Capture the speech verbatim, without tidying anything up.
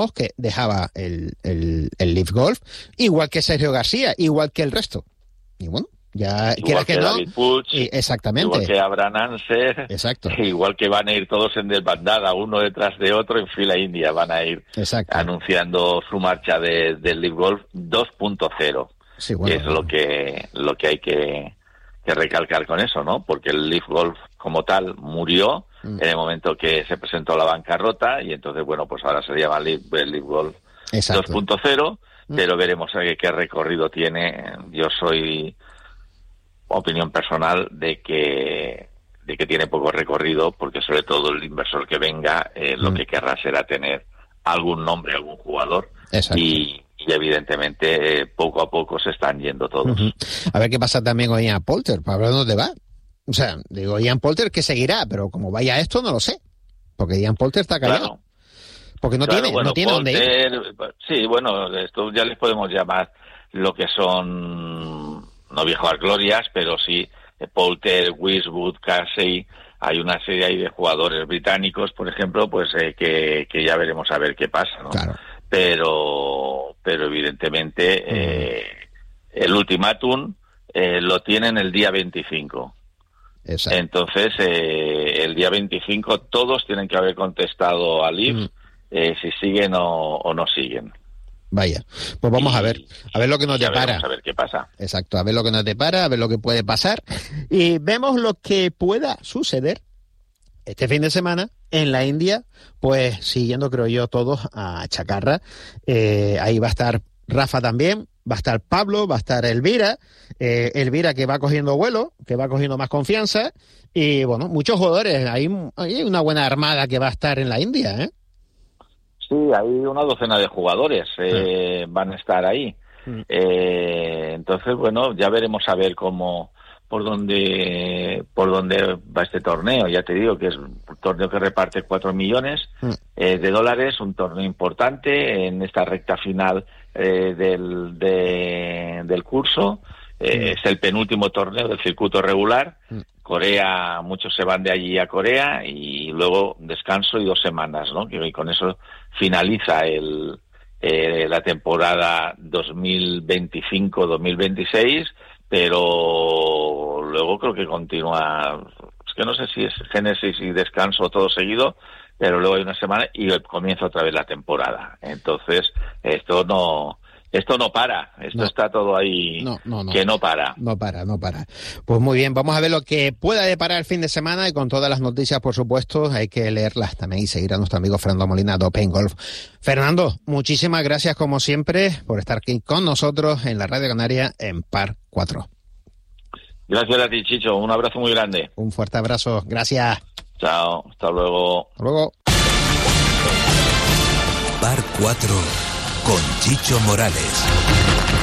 que dejaba el, el, el Live Golf, igual que Sergio García, igual que el resto. Y bueno, ya igual que, que no, David Puig, y, exactamente. Igual que Abraham Anser, exacto. Igual que van a ir todos en desbandada, uno detrás de otro, en fila india, van a ir exacto. anunciando su marcha de, del Live Golf dos punto cero, sí, bueno, que es lo que, lo que hay que, que recalcar con eso, ¿no? Porque el Live Golf como tal murió mm. en el momento que se presentó la bancarrota, y entonces, bueno, pues ahora se llama Live, el Live Golf dos punto cero, mm. pero veremos qué, qué recorrido tiene. Yo soy... opinión personal de que de que tiene poco recorrido, porque sobre todo el inversor que venga eh, lo mm. que querrá será tener algún nombre, algún jugador. y, y evidentemente eh, poco a poco se están yendo todos. Uh-huh. A ver qué pasa también con Ian Poulter, para ver dónde va. O sea, digo, Ian Poulter que seguirá, pero como vaya esto no lo sé, porque Ian Poulter está callado. Claro. Porque no claro, tiene, bueno, no tiene Poulter, dónde ir. Sí, bueno, esto ya les podemos llamar lo que son, no viejas glorias, pero sí, Poulter, Westwood, Casey, hay una serie ahí de jugadores británicos, por ejemplo, pues eh, que, que ya veremos a ver qué pasa, ¿no? Claro. Pero, pero evidentemente eh, el ultimátum eh, lo tienen el día veinticinco. Exacto. Entonces, eh, el día veinticinco todos tienen que haber contestado al I F, mm. eh, si siguen o, o no siguen. Vaya, pues vamos y, a ver, a ver lo que nos depara. A ver qué pasa. Exacto, a ver lo que nos depara, a ver lo que puede pasar. Y vemos lo que pueda suceder este fin de semana en la India, pues siguiendo, creo yo, todos a Chacarra. Eh, ahí va a estar Rafa también, va a estar Pablo, va a estar Elvira, eh, Elvira que va cogiendo vuelo, que va cogiendo más confianza, y bueno, muchos jugadores, hay, hay una buena armada que va a estar en la India, ¿eh? Sí, hay una docena de jugadores eh, mm. van a estar ahí. Mm. Eh, entonces, bueno, ya veremos a ver cómo, por dónde, por dónde va este torneo. Ya te digo que es un torneo que reparte cuatro millones mm. eh, de dólares, un torneo importante en esta recta final eh, del, de, del curso. Eh, mm. Es el penúltimo torneo del circuito regular. Mm. Corea, muchos se van de allí a Corea y luego descanso y dos semanas, ¿no? Y con eso finaliza el eh, la temporada dos mil veinticinco dos mil veintiséis, pero luego creo que continúa, es que no sé si es génesis y descanso todo seguido, pero luego hay una semana y comienza otra vez la temporada. Entonces, esto no... Esto no para, esto no. está todo ahí no, no, no. que no para. No para, no para. Pues muy bien, vamos a ver lo que pueda deparar el fin de semana y con todas las noticias, por supuesto, hay que leerlas también y seguir a nuestro amigo Fernando Molina de Open Golf. Fernando, muchísimas gracias como siempre por estar aquí con nosotros en la Radio Canaria en Par cuatro. Gracias a ti, Chicho, un abrazo muy grande. Un fuerte abrazo, gracias. Chao, hasta luego. Hasta luego. Par cuatro con Chicho Morales.